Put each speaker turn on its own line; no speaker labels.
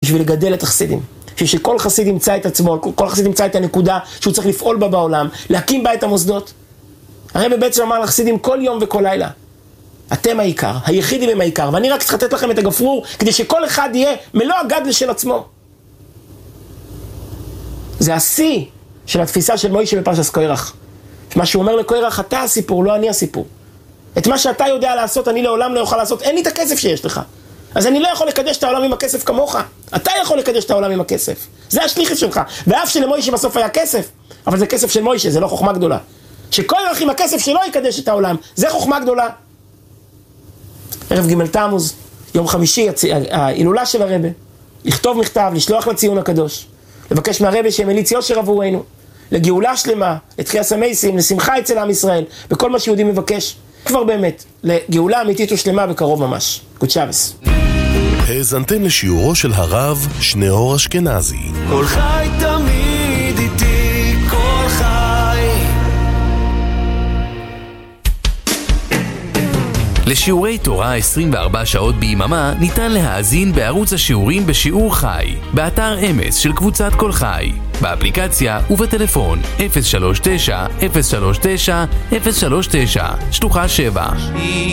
בשביל לגדל את החסידים. בשביל שכל חסיד ימצא את עצמו, כל חסיד ימצא את הנקודה שהוא צריך לפעול בה בעולם, להקים בה את המוסדות. הרב בעצם אמר לחסידים כל יום וכל לילה, אתם העיקר, היחידים הם העיקר, ואני רק צריך לתת לכם את הגפרור, כדי שכל אחד יהיה מלוא הגדל של עצמו. זה השיא של התפיסה של מוישה בפרשת קורח. מה שהוא אומר לקורח, אתה הסיפור, לא אני הסיפור. את מה שאתה יודע לעשות, אני לעולם לא יכול לעשות, אין לי את הכסף שיש לך. אז אני לא יכול לקדש את העולם עם הכסף כמוך. אתה יכול לקדש את העולם עם הכסף. זה השליחות שלך. ואף שלמוישה בסוף היה כסף, אבל זה כסף של מוישה, זה לא חוכמה גדולה. שקורח עם הכסף שלו יקדש את העולם, זה חוכמה גדולה. ערב ג' תמוז, יום חמישי, ההילולה של הרב, לכתוב מכתב, לשלוח לציון הקדוש, לבקש מהרב שימליץ יושר עבורנו, לגאולה שלמה, לתחיית המתים, לשמחה אצל עם ישראל, בכל מה שיהודי מבקש, כבר באמת, לגאולה אמיתית ושלמה בקרוב ממש. גוד שבס.
האזנתם לשיעורו של הרב שניאור אשכנזי.
כל חי תמיד איתי, כל חי.
לשיעורי תורה 24 שעות ביממה ניתן להאזין בערוץ השיעורים בשיעור חי, באתר אמס של קבוצת כל חי, באפליקציה ובטלפון 039-039-039, שלוחה 7.